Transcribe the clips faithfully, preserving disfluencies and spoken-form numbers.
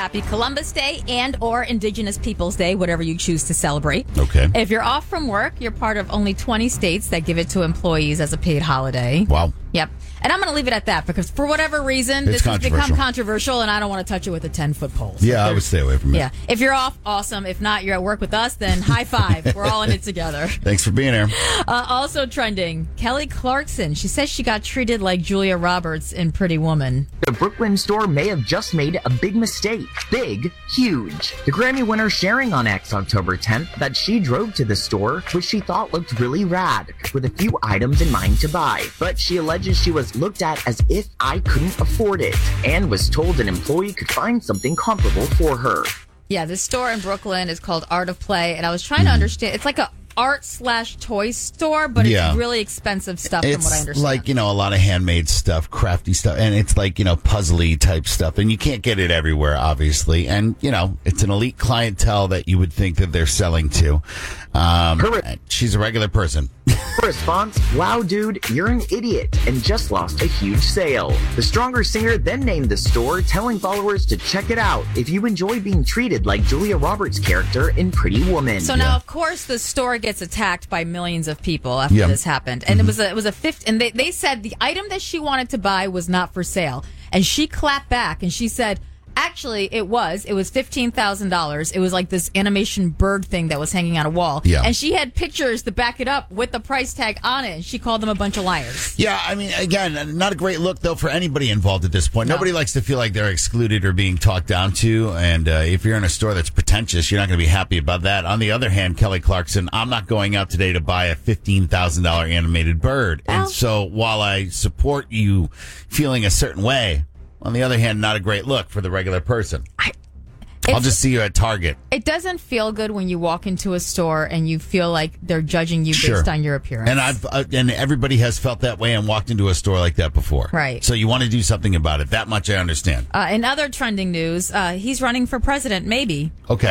happy Columbus Day and or Indigenous Peoples Day, whatever you choose to celebrate. Okay. If you're off from work, you're part of only twenty states that give it to employees as a paid holiday. Wow. Yep. And I'm going to leave it at that because for whatever reason, It's this has become controversial. controversial and I don't want to touch it with a ten-foot pole. So Yeah, I would there's- stay away from it. Yeah. If you're off, awesome. If not, you're at work with us, then high five. We're all in it together. Thanks for being here. Uh, also trending, Kelly Clarkson. She says she got treated like Julia Roberts in Pretty Woman. The Brooklyn store may have just made a big mistake. Big, huge. The Grammy winner sharing on X October tenth that she drove to the store, which she thought looked really rad, with a few items in mind to buy. But she alleges she was looked at as if I couldn't afford it, and was told an employee could find something comparable for her. Yeah, this store in Brooklyn is called Art of Play, and I was trying to understand. It's like a art slash toy store, but Yeah. it's really expensive stuff from what I It's understand. like, you know, a lot of handmade stuff, crafty stuff, and it's like, you know, puzzly type stuff. And you can't get it everywhere, obviously. And, you know, it's an elite clientele that you would think that they're selling to. Um, Correct. she's a regular person. Her response, wow dude, you're an idiot, and just lost a huge sale. The Stronger singer then named the store, telling followers to check it out if you enjoy being treated like Julia Roberts' character in Pretty Woman. So now, of course, the store gets attacked by millions of people after Yeah. this happened, and it was a, it was a fifth. And they they said the item that she wanted to buy was not for sale, and she clapped back and she said, actually, it was. It was fifteen thousand dollars. It was like this animation bird thing that was hanging on a wall, Yeah. and she had pictures to back it up with the price tag on it. And she called them a bunch of liars. Yeah, I mean, again, not a great look, though, for anybody involved at this point. No. Nobody likes to feel like they're excluded or being talked down to. And uh, if you're in a store that's pretentious, you're not going to be happy about that. On the other hand, Kelly Clarkson, I'm not going out today to buy a fifteen thousand dollars animated bird. Well- And so while I support you feeling a certain way, on the other hand, not a great look for the regular person. I'll It's- just see you at Target. It doesn't feel good when you walk into a store and you feel like they're judging you Sure. based on your appearance. And I've uh, and everybody has felt that way and walked into a store like that before. Right. So you want to do something about it. That much I understand. Uh, in other trending news, uh, he's running for president, maybe. Okay.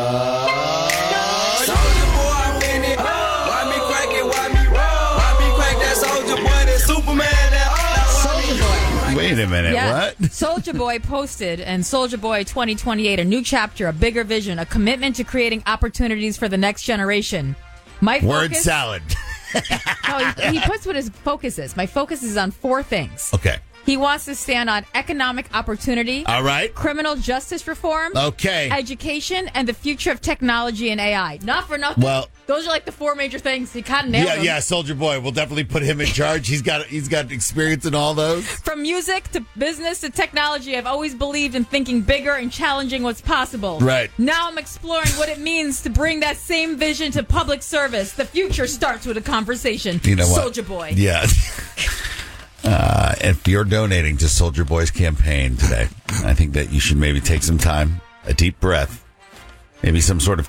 Soldier boy, I'm in it. Why me crack it? Why me roll? Why me crack that soldier boy? That Superman? That Soldier Boy. Wait a minute. Yeah. What? Soldier Boy posted, and Soldier Boy twenty twenty-eight, a new chapter, a bigger vision, a commitment to creating opportunities for the next generation. My Word focus, salad. No, he, he puts what his focus is. My focus is on four things. Okay. He wants to stand on economic opportunity, All right. criminal justice reform, Okay. education, and the future of technology and A I. Not for nothing. Well- those are like the four major things. He kind of nailed Yeah, them. yeah, Soldier Boy. We'll definitely put him in charge. He's got he's got experience in all those. From music to business to technology, I've always believed in thinking bigger and challenging what's possible. Right. Now I'm exploring what it means to bring that same vision to public service. The future starts with a conversation. You know what? Soldier Boy. Yeah. Uh, if you're donating to Soldier Boy's campaign today, I think that you should maybe take some time, a deep breath, maybe some sort of